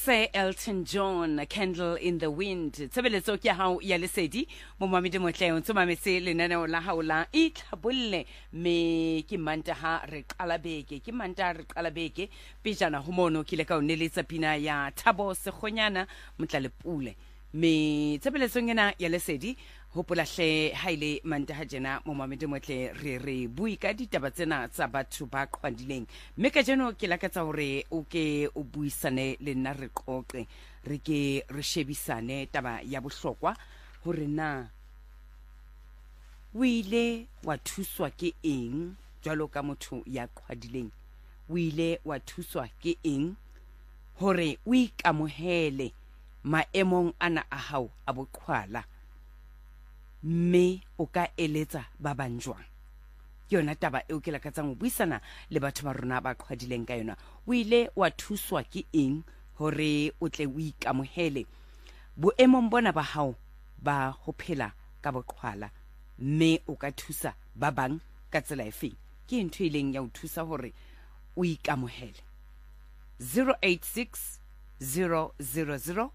Sir Elton John, Candle in the Wind. Tsebeletso ke hao ya lesedi mo mamedi motleng o tsomametse lenaneo la hao la itlhabolle me ke Mantaha re qala beke ke Mantaha re qala beke pejana ho mono ke le ka o neletsa pina ya Thabo Sekgonyana Motlalepule me tsebeletso ngena ya lesedi hopola hle haile Mantaha jena mo mamedi motle re bui ka ditaba tsena tsa batho ba qhwadileng mme ka jeno ke lakatsa hore o ke o buisane le nna re qoqe re ke re shebisane taba ya bohlokwa hore na o ile wa thuswa ke eng jwalo ka motho ya qhwadileng o ile wa thuswa ke eng hore o ikamohele maemong ana a hao a boqhwala mme o ka eletsa ba banjwang ke yona taba eo ke lakatsang ho buisana le batho ba rona ba qhwadileng ka yona o ile wa thuswa ke eng hore o tle o ikamohele boemong bona ba hao ba ho phela ka boqhwala mme o ka thusa ba bang ka tsela efe ke ntho ileng ya o thusa hore o ikamohele 086 000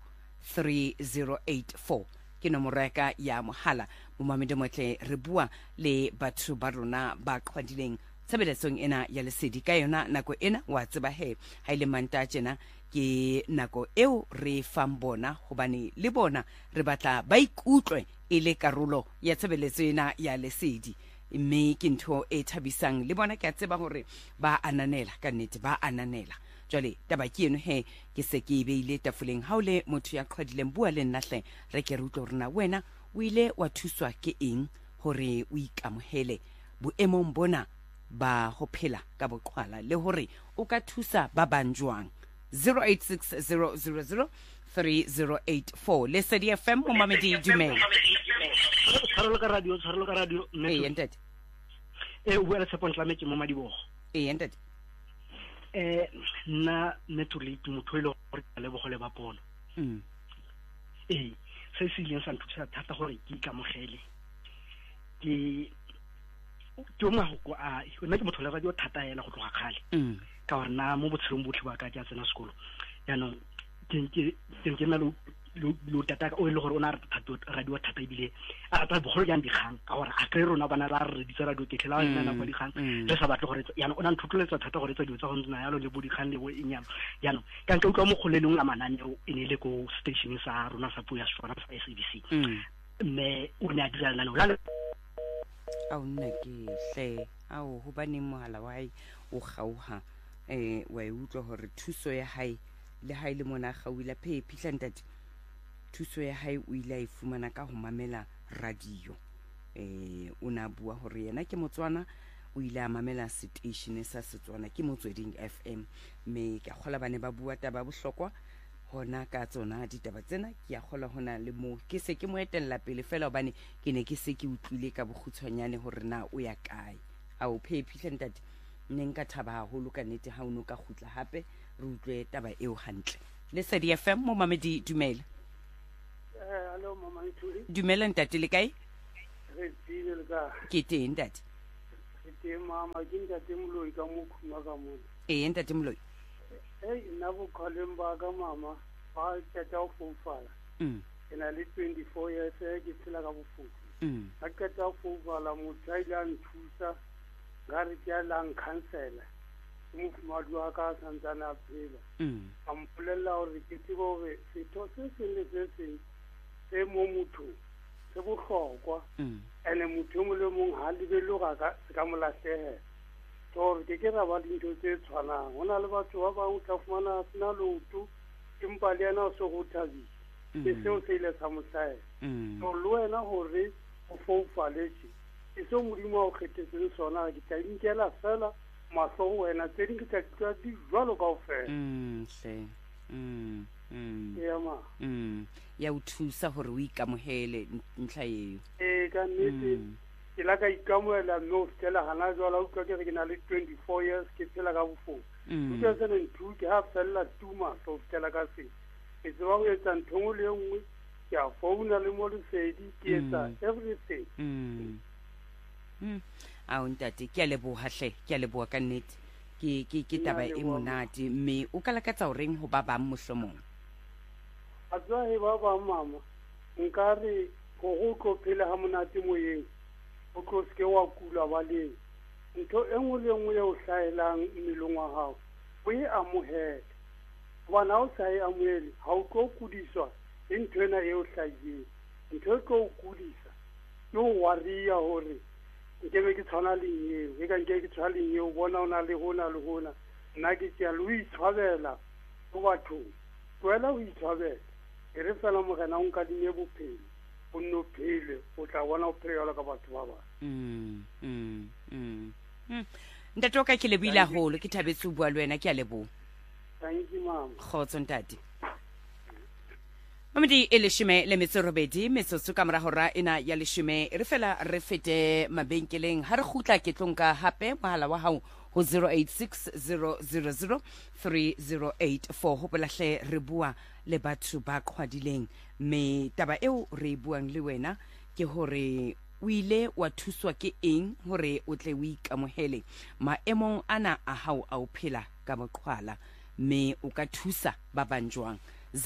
3084 ke nomoreka ya mohala mo mamedi motle re bua le batho ba rona ba qhwadileng tshebeletsong ena ya lesedi ka yona nako ena wa tseba he ha ile Mantaha tjena ke nako eo re fang bona hobane le bona re batla ba ikutlwe e le karolo ya tshebeletso ena ya lesedi mme ke ntho e thabisang le bona ke a tseba hore ba ananela ka nnete ba ananela jwale taba ke eno he ke se ke beile tafoleng haole motho ya qhwadileng bua le nnahle re ke re utlwe rena wena o ile wa thuswa ke eng hore o ikamohele boemong bona ba ho phela ka boqhwala le hore o ka thusa ba banjwang 086 000 Lesedi FM mo mamedi dumela tshwarelo ka radio entate o bua le Tshepo Ntlametse mo Madibogo entate nna netolate motho ile gore le bogole ba pono se se ileng sa nthusa thata gore ke ikamogele ke uma go a nna ke motho le radio thata ela go tloga kgale ka gore na mo botshelong botlhe ba ka ja tsena sekolo yaanong ke na lo tata o ile gore o na radio thata ibile a tla bogolo jang dikgang ka gore a kre rona bana ra re ditsa radio ke tlela nna na go dikgang re sa batle gore yana o na nthutuletsa thata gore tsa dio tsa go nna yalo le bodikgang le bo enyalo yana ka nka utlwa mo goleleng la mananeo e ne le go station sa rona sa puya sona sa SABC mme o ne a dira la le a o nna ke hle a o ho bane mohala wa hae o gauha wa utlwa hore thuso ya hae le hae le mona gauila phe phihlantate thuso ya hae o ile a ifumana ka ho mamela radio o na bua hore yena ke Motswana o ile a mamela station sa Setswana ke Motsweding FM me ke kgola bane ba bua taba bohlokwa hona ka tsona ditaba tsena ke a kgola hona le mo ke se ke mo etella pele fela hobane ke ne ke se ke utlwile ka bogutshwanyane hore na o ya kae a o phephihle ntate ne nka thaba haholo ka nnete ha o no ka khutla hape re utlwe taba eo hantle Lesedi FM mo mamedi dumela hello mama Ntuli dumela ntate le kae re tsile le ka ke teng ntate ke mama ke ntate Moloi ka mo khuma ka mo ntate Moloi nna bo kholeng ba ka mama ba tsheta o fofala ke na le 24 years ke tshela ka bofuthi ha ke tsheta o fofala motho a ile a nthusa ga re ke la nkansela mo fumadu wa ka santsana phela a mpolella hore ke tsebo hore setho se se le se mo motho se bohlokwa ene motho mo le mong ha le belo ga ka molahlehe to ke ra ba dintho tse tshwanang hona le batho ba bang tla fumana sina loto empa le yena o se go thabi ke seo se ile sa mosae to le wena hore o foufaletse ke se modimo o kgethetseng sona ke tla inkela fela mahlo wena tse ding ke tla di jwalo ka ofela ya o thusa hore o ikamohele ntla eo ka nnete ke la ka ikamohela mme o fetela hana jwala o utlwa ke re ke na le 24 years ke tshela ka bofofu 2002 ke ha fella tuma so fetela ka se ke tseba go etsa ntho ngwe le nngwe ke a founa le mo Lesedi ke etsa everything a o ntate ke a leboha hle ke a leboha ka nnete ke taba e monate mme o ka lakatsa o reng ho ba bang mohlomong a tswa he ba ba mama nka re go tlo phela ha monate moyeng o tlo se wa kula baleng ntho e nngwe le nngwe o hlaelang mmeleng wa hao o e amohele bona o sa e amohele ha o tlo kudiswa e ntho ena e o hlahile ntho e tlo kudisa ke o waria hore ke be ke tshwana le nyeo e ka nke ke tshwana le nyeo bona ona le hona nna ke tšea le o itshwabela go bathong tloela o itshwabela e re fela mogena o nkadime bophelo o nne o phele o tla bona o phele jalo ka batho ba bangwe ntate o ka ke lebohile haholo ke thabetse o bua le wena ke a leboha thank you mama kgotso ntate Mamedi e leshome le metso robedi metsotso ka morago ra ena ya leshome re fela re fete mabenkeleng ha re khutla ke tlonka hape mohala wa hao ho 0860003084 hopolahle re bua le batho ba khwadileng me taba eo re buang le wena ke hore o ile wa thuswa ke eng hore o tle o ikamohele maemong ana a hao a o phela ka boqhwala me o ka thusa ba banjwang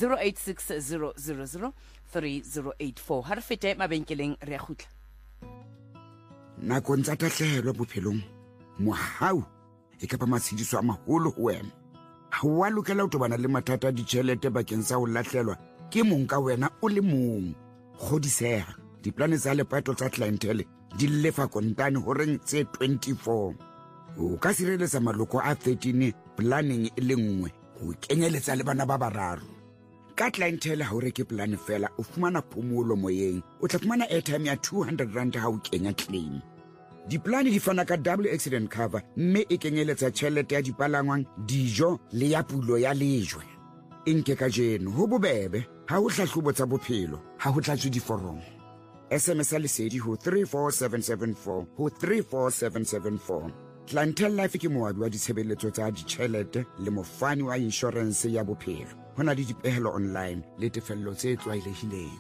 0860003084 ha re fete mabenkeleng re a khutla nakong tsa tahlehelo bophelong mohau e ka ba matshidiso a maholo ho wena ha wa lokela ho tobana le mathata a ditjhelete bakeng sa ho lahlelwa ke mong ka wena o le mong kgodiseha diplane tsa lepato tsa clientele di lefa kontane horeng tse 24 o ka sireletsa maloko a 13 planning e le nngwe ho kenyeletsa le bana ba bararo ka clientele ha o reke plan fela o fumana phomolo moyeng o tla fumana airtime ya 200 rand ha o kenya claim diplane di fana ka double accident cover mme e kenyeletsa tjhelete ya dipalangwang dijo le ya pulo ya lejwe nke ka jeno ho bobebe ha o hlahlobo tsa bophelo ha ho tlatswe diforomo SMS lesedi ho 34774 ho 34774 Clientele Life ke moabi wa ditshebeletso tsa ditjhelete le mofani wa insurance ya bophelo hona le dipehelo online le tefello tse tlwaelehileng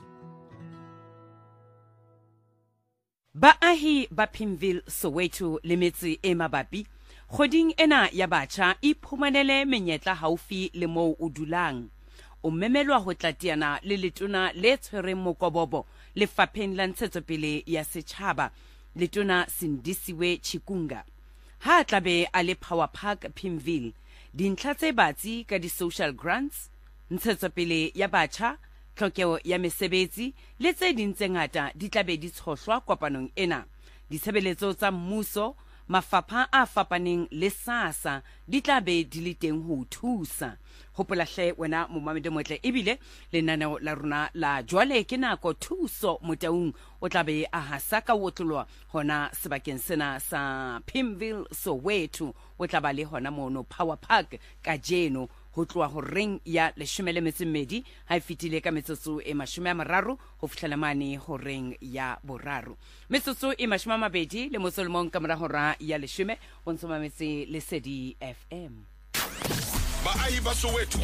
Baahi ba Pimville Soweto le metsi e mabapi kgoding ena ya batjha e phumanele menyetla haufi le moo o dulang o memelwa ho tlatiana le letona le tshwereng mokobobo lefapheng la ntshetsopele ya setjhaba letona Sindisiwe Chikunga ha tlabe a le Power Park Pimville dintlha tse batsi ka di-social grants ntshetsopele ya batjha tlhokeho ya mesebetsi le tse ding tse ngata di tlabe di tshohlwa kopanong ena ditshebeletso tsa mmuso mafapha a fapaneng le SASSA di tlabe di le teng ho thusa hopolahle wena momamedi motle ebile lenaneo la rona la jwale ke nako thuso motaung o tlabe a hasa ka wotlolwa hona sebakeng sena sa Pimville Soweto o tlaba le hona mono Power Park ka jeno ho tloa ho reng ya 12 ha e fitile ka metsotso e 30 ho fihlela mane ho reng ya boraro metsotso e 20 le mosolomong ka mora hora ya 10 o ntsoma metsi Lesedi FM Baahi ba Soweto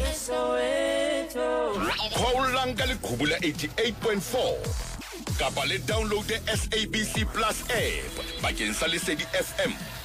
Khoulang ka leqhubula 88.4 kapa le download the SABC Plus app bakeng sa Lesedi FM